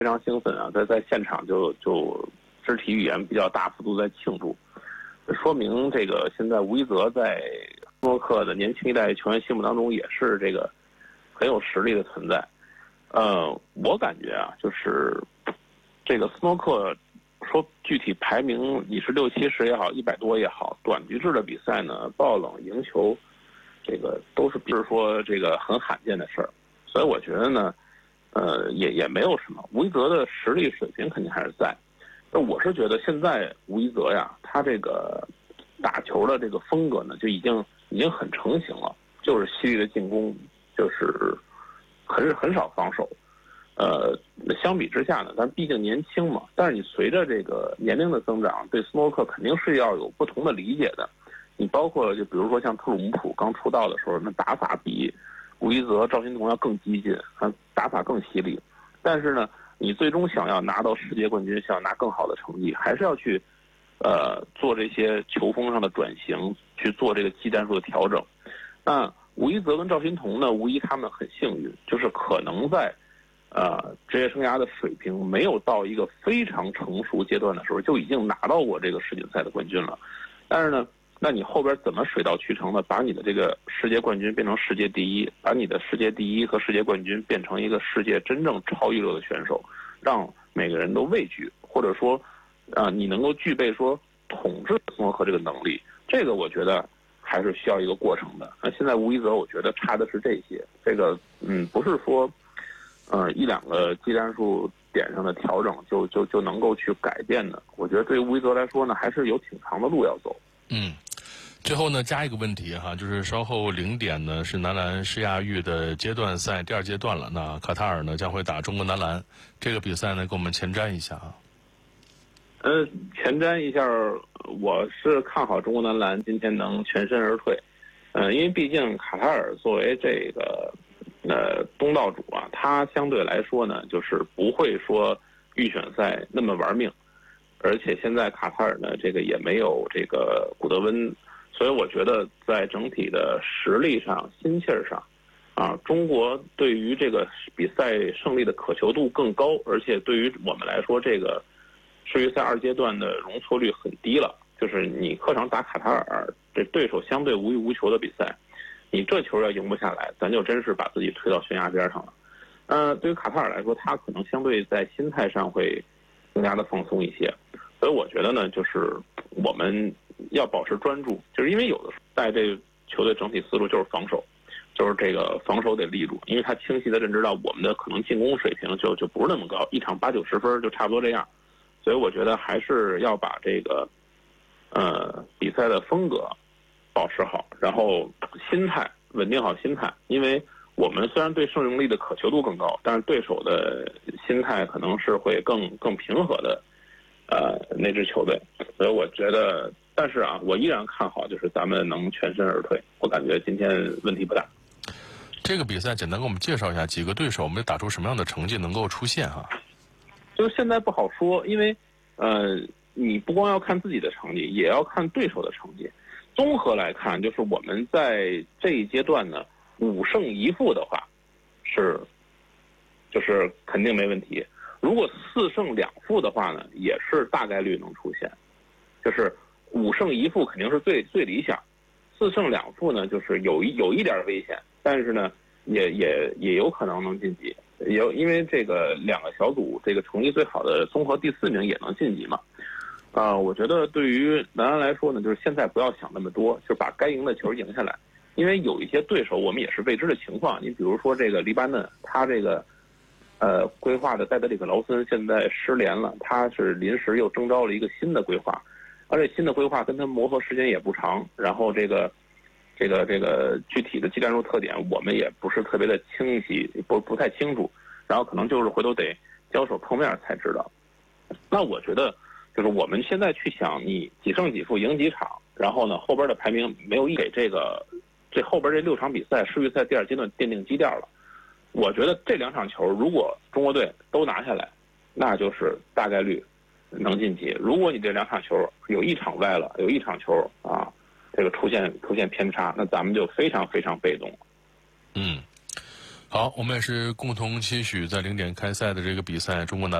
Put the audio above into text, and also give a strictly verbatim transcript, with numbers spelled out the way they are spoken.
非常兴奋啊，在在现场就就肢体语言比较大幅度在庆祝，说明这个现在吴一泽在斯诺克的年轻一代球员心目当中也是这个很有实力的存在。呃，我感觉啊，就是这个斯诺克说具体排名你是六七十也好，一百多也好，短局制的比赛呢，爆冷赢球，这个都是不是说这个很罕见的事儿。所以我觉得呢。呃，也也没有什么，吴一泽的实力水平肯定还是在。那我是觉得现在吴一泽呀，他这个打球的这个风格呢，就已经已经很成型了，就是犀利的进攻，就是很很少防守。呃，相比之下呢，但毕竟年轻嘛，但是你随着这个年龄的增长，对斯诺克肯定是要有不同的理解的。你包括就比如说像特鲁姆普刚出道的时候，那打法比吴一泽、赵心童要更激进，打法更犀利，但是呢，你最终想要拿到世界冠军，想要拿更好的成绩，还是要去，呃，做这些球风上的转型，去做这个技战术的调整。那吴一泽跟赵心童呢，无疑他们很幸运，就是可能在，呃，职业生涯的水平没有到一个非常成熟阶段的时候，就已经拿到过这个世锦赛的冠军了。但是呢，那你后边怎么水到渠成的把你的这个世界冠军变成世界第一，把你的世界第一和世界冠军变成一个世界真正超一流的选手，让每个人都畏惧，或者说，啊、呃，你能够具备说统治斯诺克这个能力，这个我觉得还是需要一个过程的。那现在吴一泽，我觉得差的是这些，这个嗯，不是说，呃，一两个技战术点上的调整就就就能够去改变的。我觉得对于吴一泽来说呢，还是有挺长的路要走。 嗯。最后呢，加一个问题哈，就是稍后零点呢是男篮世亚预的阶段赛第二阶段了。那卡塔尔呢将会打中国男篮，这个比赛呢给我们前瞻一下啊。 呃，前瞻一下，我是看好中国男篮今天能全身而退。呃，因为毕竟卡塔尔作为这个呃东道主啊，他相对来说呢，就是不会说预选赛那么玩命，而且现在卡塔尔呢，这个也没有这个古德温。所以我觉得在整体的实力上、心气儿上，啊，中国对于这个比赛胜利的渴求度更高，而且对于我们来说，这个世预赛二阶段的容错率很低了。就是你客场打卡塔尔，这对手相对无欲无求的比赛，你这球要赢不下来，咱就真是把自己推到悬崖边上了。呃，对于卡塔尔来说，他可能相对在心态上会更加的放松一些。所以我觉得呢，就是我们要保持专注，就是因为有的时候在这个球队整体思路就是防守，就是这个防守得立住，因为他清晰的认知到我们的可能进攻水平就就不是那么高，一场八九十分就差不多这样，所以我觉得还是要把这个呃比赛的风格保持好，然后心态稳定好心态，因为我们虽然对胜利的渴求度更高，但是对手的心态可能是会更更平和的。呃，那支球队，所以我觉得，但是啊，我依然看好，就是咱们能全身而退。我感觉今天问题不大。 这个比赛简单给我们介绍一下几个对手，我们打出什么样的成绩能够出现哈？ 就是现在不好说，因为呃，你不光要看自己的成绩，也要看对手的成绩。综合来看，就是我们在这一阶段呢，五胜一负的话，是，就是肯定没问题。如果四胜两负的话呢，也是大概率能出现，就是五胜一负肯定是最最理想，四胜两负呢就是有一有一点危险，但是呢也也也有可能能晋级，有因为这个两个小组这个成绩最好的综合第四名也能晋级嘛，啊、呃，我觉得对于男篮来说呢，就是现在不要想那么多，就把该赢的球赢下来，因为有一些对手我们也是未知的情况，你比如说这个黎巴嫩，他这个。呃，规划的戴德里克劳森现在失联了，他是临时又征召了一个新的规划，而且新的规划跟他磨合时间也不长，然后这个这个这个具体的技战术特点我们也不是特别的清晰，不不太清楚，然后可能就是回头得交手碰面才知道。那我觉得就是我们现在去想你几胜几负赢几场，然后呢后边的排名没有给这个这后边这六场比赛世预赛第二阶段奠定基调了。我觉得这两场球，如果中国队都拿下来，那就是大概率能晋级。如果你这两场球有一场歪了，有一场球啊，这个出现出现偏差，那咱们就非常非常被动。 嗯， 好，我们也是共同期许在零点开赛的这个比赛，中国男